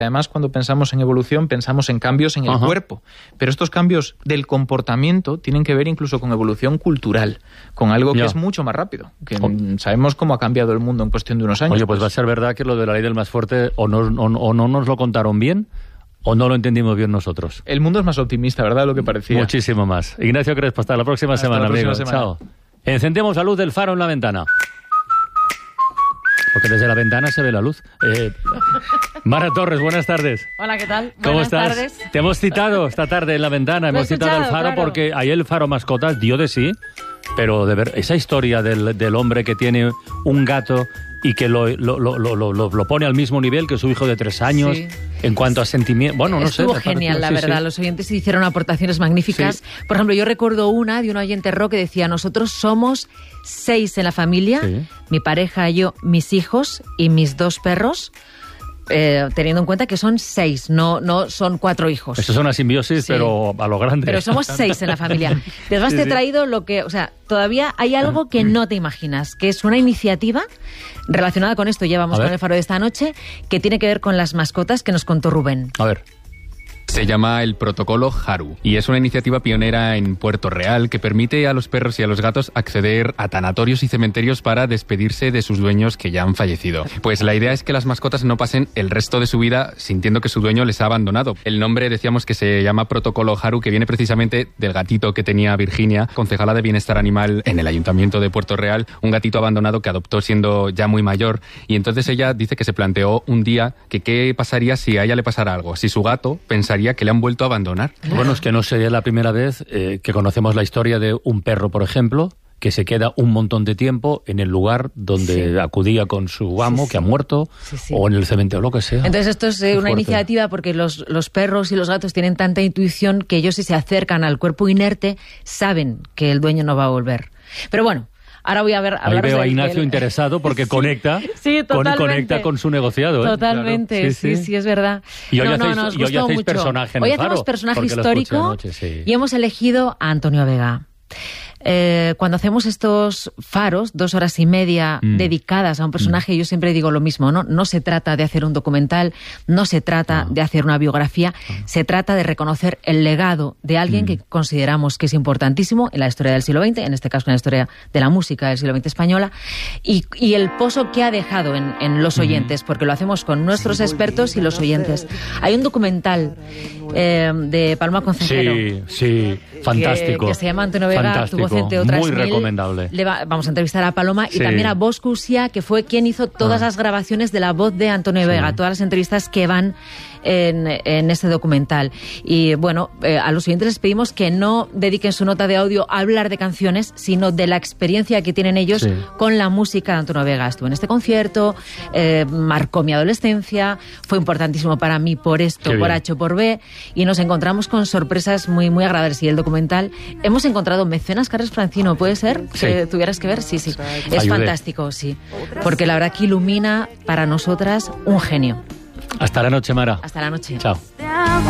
Además, cuando pensamos en evolución, pensamos en cambios en el cuerpo. Pero estos cambios del comportamiento tienen que ver incluso con evolución cultural, con algo que es mucho más rápido. Que sabemos cómo ha cambiado el mundo en cuestión de unos años. Oye, pues va a ser verdad que lo de la ley del más fuerte o no nos lo contaron bien o no lo entendimos bien nosotros. El mundo es más optimista, ¿verdad?, de lo que parecía. Muchísimo más. Ignacio Crespo, hasta la próxima semana, amigo. Chao. Encendemos la luz del faro en la ventana. Porque desde la ventana se ve la luz. Mara Torres, buenas tardes. Hola, ¿qué tal? ¿Cómo buenas estás? Tardes. Te hemos citado esta tarde en la ventana, hemos citado al faro porque ayer el faro mascotas dio de sí, pero de ver esa historia del hombre que tiene un gato y que lo pone al mismo nivel que su hijo de 3 años en cuanto a sentimiento. Bueno, no sé. Estuvo genial, la verdad. Los oyentes hicieron aportaciones magníficas. Por ejemplo, yo recuerdo una de un oyente rock que decía: nosotros somos 6 en la familia, mi pareja, yo, mis hijos y mis 2 perros. Teniendo en cuenta que son 6, no son 4 hijos. Eso es una simbiosis, pero a lo grande. Pero somos 6 en la familia. Además te he traído lo que... O sea, todavía hay algo que no te imaginas, que es una iniciativa relacionada con esto. Ya vamos con el faro de esta noche, que tiene que ver con las mascotas que nos contó Rubén. A ver. Se llama el Protocolo Haru y es una iniciativa pionera en Puerto Real que permite a los perros y a los gatos acceder a tanatorios y cementerios para despedirse de sus dueños que ya han fallecido. Pues la idea es que las mascotas no pasen el resto de su vida sintiendo que su dueño les ha abandonado. El nombre, decíamos, que se llama Protocolo Haru, que viene precisamente del gatito que tenía Virginia, concejala de Bienestar Animal en el Ayuntamiento de Puerto Real, un gatito abandonado que adoptó siendo ya muy mayor, y entonces ella dice que se planteó un día que qué pasaría si a ella le pasara algo, si su gato pensaría que le han vuelto a abandonar. Bueno, es que no sería la primera vez que conocemos la historia de un perro, por ejemplo, que se queda un montón de tiempo en el lugar donde acudía con su amo, que ha muerto, o en el cementerio, lo que sea. Entonces esto es una iniciativa porque los perros y los gatos tienen tanta intuición que ellos, si se acercan al cuerpo inerte, saben que el dueño no va a volver. Pero bueno, ahora voy a ver... Ahí veo a Ignacio interesado porque conecta con su negociado. Totalmente, claro. Sí, es verdad. Y hoy hacéis personaje en el faro. Hoy hacemos personaje histórico y hemos elegido a Antonio Vega. Cuando hacemos estos faros, 2 horas y media dedicadas a un personaje, yo siempre digo lo mismo, ¿no? No se trata de hacer un documental, no se trata de hacer una biografía, se trata de reconocer el legado de alguien que consideramos que es importantísimo en la historia del siglo XX, en este caso en la historia de la música del siglo XX española, y el pozo que ha dejado en los oyentes, porque lo hacemos con nuestros expertos y los oyentes. Hay un documental de Paloma Concejero. Sí, fantástico. Que se llama Antonio Vega, tu voz entre otras muy mil. Recomendable. Vamos a entrevistar a Paloma y también a Bosco Usia, que fue quien hizo todas las grabaciones de la voz de Antonio Vega, todas las entrevistas que van en este documental. Y bueno, a los oyentes les pedimos que no dediquen su nota de audio a hablar de canciones, sino de la experiencia que tienen ellos con la música de Antonio Vega. Estuve en este concierto, marcó mi adolescencia, fue importantísimo para mí por esto, por H o por B, y nos encontramos con sorpresas muy, muy agradables. Y el documental, hemos encontrado mecenas. Carles Francino, ¿puede ser? Que tuvieras que ver, sí. Es fantástico, sí. Porque la verdad que ilumina para nosotras un genio. Hasta la noche, Mara. Hasta la noche. Chao.